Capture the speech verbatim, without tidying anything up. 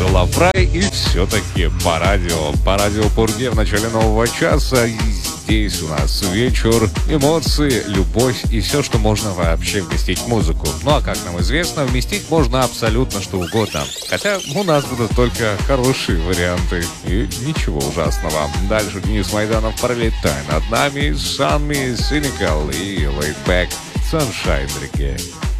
называется Love Fry, и все-таки по радио. По радио Пурге в начале нового часа. И здесь у нас вечер, эмоции, любовь и все, что можно вообще вместить в музыку. Ну а как нам известно, вместить можно абсолютно что угодно. Хотя у нас будут только хорошие варианты и ничего ужасного. Дальше Денис Майданов, пролетай над нами, Sunmi, Cynical и Laid Back, Sunshine Reggae.